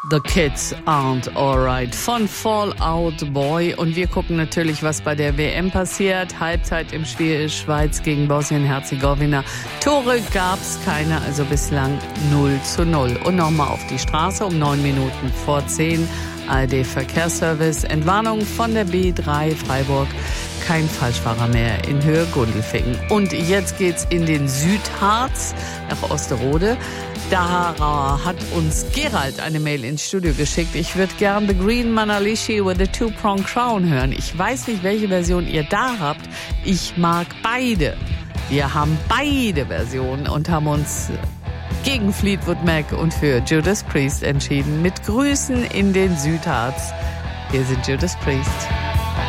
The Kids Aren't Alright von Fall Out Boy. Und wir gucken natürlich, was bei der WM passiert. Halbzeit im Spiel Schweiz gegen Bosnien-Herzegowina. Tore gab's keine, also bislang 0:0. Und nochmal auf die Straße um 9 Minuten vor 10. ARD Verkehrsservice. Entwarnung von der B3 Freiburg. Kein Falschfahrer mehr in Höhe Gundelfingen. Und jetzt geht's in den Südharz nach Osterode. Da hat uns Gerald eine Mail ins Studio geschickt. Ich würde gern The Green Manalishi with a Two-Prong Crown hören. Ich weiß nicht, welche Version ihr da habt. Ich mag beide. Wir haben beide Versionen und haben uns gegen Fleetwood Mac und für Judas Priest entschieden. Mit Grüßen in den Südharz. Wir sind Judas Priest.